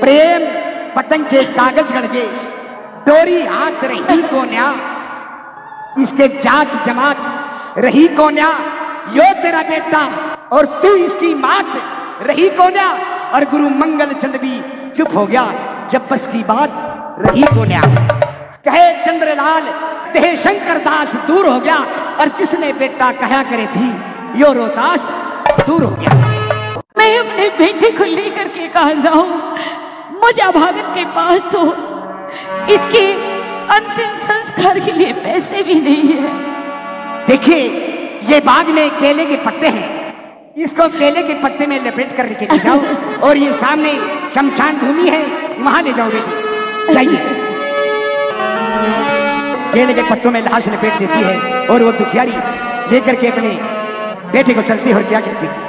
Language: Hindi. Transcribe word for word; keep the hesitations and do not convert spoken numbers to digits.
प्रेम पतंग के कागज गढ़ डोरी हाथ रही कोन्या, इसके जात जमात रही कोन्या, यो तेरा बेटा और तू इसकी मात रही कोन्या। और गुरु मंगल चंद भी चुप हो गया जब बस की बात रही कोन्या। कहे चंद्रलाल देह शंकर दास दूर हो गया, और जिसने बेटा कहा करे थी यो रोहतास दूर हो गया। मैं अपने बेटे को लेकर के कहा जाऊं, मुझे भागन के पास तो इसके अंतिम संस्कार के लिए पैसे भी नहीं है। देखिए ये बाग में केले के पत्ते हैं, इसको केले के पत्ते में लपेट कर लेके जाओ, और ये सामने शमशान भूमि है, वहां ले जाओ बेटी, जाइए। केले के पत्तों में लाश लपेट देती है, और वो दुखियारी लेकर के अपने बेटे को चलती है और क्या कहती है,